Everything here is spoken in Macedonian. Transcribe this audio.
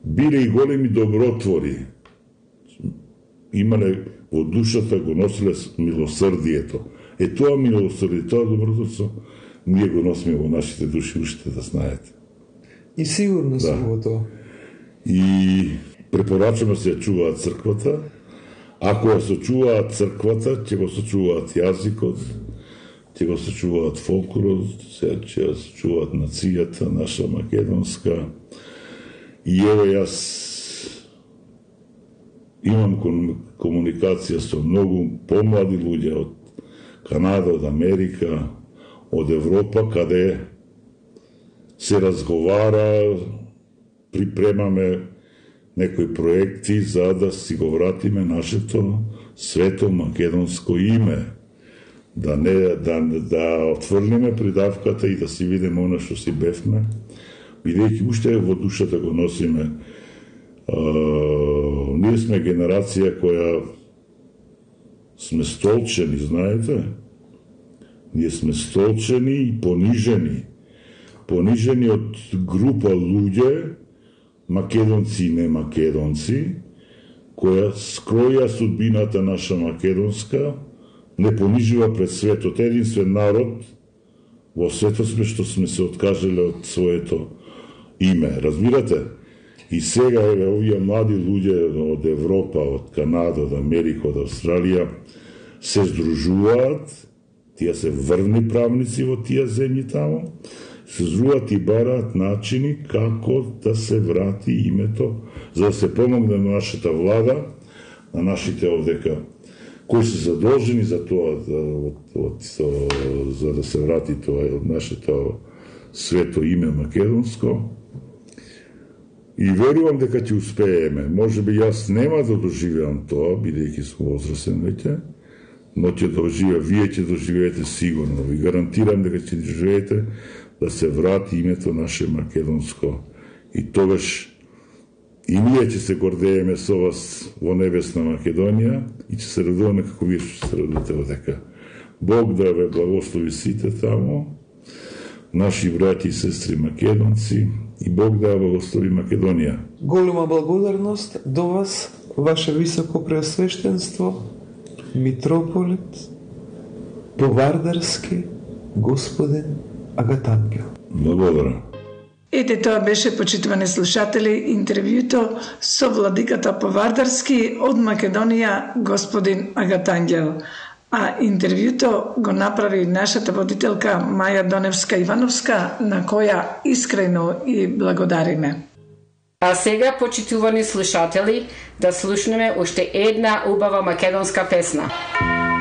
биле и големи добротвори. Имале во душата, го носиле милосрдието. Тоа милосрдие, тоа доброто, ние го носиме во нашите души, уште да знаете. И сигурно сум во тоа. И препорачаме се ја чуваат црквата. Ако ја сочуваат црквата, ќе го сочуваат јазикот, ќе го сочуваат фолклорот, ќе го сочуваат нацијата, наша македонска. И еве јас имам комуникација со многу помлади луѓе од Канада, од Америка, од Европа, каде се разговара, припремаме некои проекти за да си го вратиме нашето свето македонско име. Да отврлиме придавката и да си видиме она што си бевме, бидејќи уште во душата го носиме. Ние сме генерација која сме столчени, знаете? Ние сме столчени и понижени. Понижени од група луѓе, македонци и не македонци, која скроја судбината наша македонска, не понижува пред светот. Единствен народ во светот сме што сме се откажале од своето име. Разбирате? И сега, еве, овие млади луѓе од Европа, од Канада, од Америка, од Австралија, се здружуваат, тие се врвни правници во тие земји таму, се здружуваат и бараат начини како да се врати името, за да се помогне на нашата влада, на нашите овдека, кои се задолжени за тоа, за да се врати тоа нашето свето име македонско. И верувам дека ќе успееме. Може би јас нема да доживеам тоа, бидејќи сум возрастен веќе, но ќе доживеам, вие ќе доживеете сигурно. Ви гарантирам дека ќе доживеете да се врати името наше македонско. И тогаш и ние ќе се гордееме со вас во небесна Македонија и ќе се радуваме како вие што се радувате одека. Бог да ве благослови сите таму, наши браќи и сестри македонци, и Бог да благослови Македонија. Голема благодарност до вас, ваше високо преосвещенство, митрополит Повардарски, господин Агатангел. Благодарам. Ете, тоа беше, почитувани слушатели, интервјуто со владиката Повардарски од Македонија, господин Агатангел. А интервјуто го направи нашата водителка Маја Доневска-Ивановска, на која искрено и благодариме. А сега, почитувани слушатели, да слушнеме уште една убава македонска песна.